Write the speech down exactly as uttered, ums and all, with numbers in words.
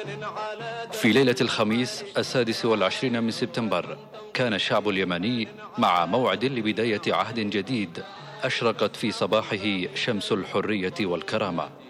في ليلة الخميس السادس والعشرين من سبتمبر كان الشعب اليمني مع موعد لبداية عهد جديد أشرقت في صباحه شمس الحرية والكرامة.